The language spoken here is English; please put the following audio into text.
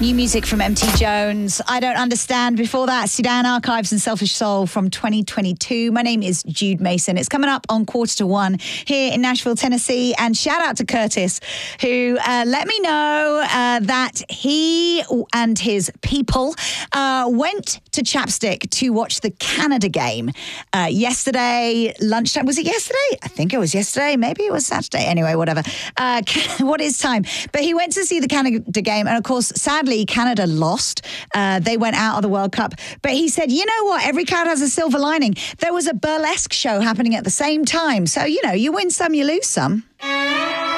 New music from MT Jones. I Don't Understand. Before that, Sudan Archives and Selfish Soul from 2022. My name is Jude Mason. It's coming up on 1:45 here in Nashville, Tennessee. And shout out to Curtis, who let me know that he and his people went to Chapstick to watch the Canada game yesterday lunchtime. Was it yesterday? I think it was yesterday. Maybe it was Saturday. Anyway, whatever. What is time? But he went to see the Canada game. And of course, sadly, Canada lost. They went out of the World Cup. But he said, you know what? Every cloud has a silver lining. There was a burlesque show happening at the same time. So, you know, you win some, you lose some.